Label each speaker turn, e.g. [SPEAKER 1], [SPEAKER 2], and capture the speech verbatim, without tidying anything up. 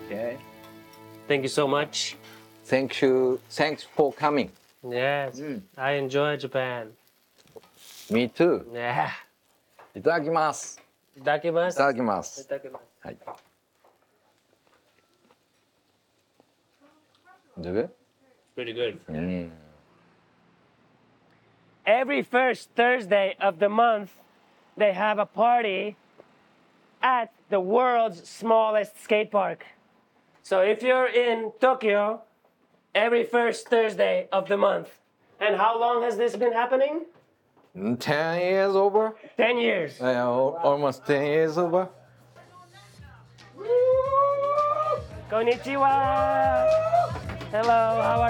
[SPEAKER 1] Okay.
[SPEAKER 2] Thank you so much.
[SPEAKER 1] Thank you. Thanks for coming.
[SPEAKER 2] Yes, I enjoy Japan.
[SPEAKER 1] Me too.
[SPEAKER 2] Yeah.
[SPEAKER 1] いただきます。
[SPEAKER 2] いただきます。
[SPEAKER 1] いただきます。
[SPEAKER 2] いただきます。
[SPEAKER 1] はい。どう？
[SPEAKER 2] Pretty good.
[SPEAKER 1] うん。
[SPEAKER 2] Every first Thursday of the month, they have a party at the world's smallest skate park. So if you're in Tokyo, every first Thursday of the month. And how long has this been happening?
[SPEAKER 1] ten years over?
[SPEAKER 2] ten years.
[SPEAKER 1] Uh, almost ten years over?
[SPEAKER 2] Konnichiwa. Hello, how are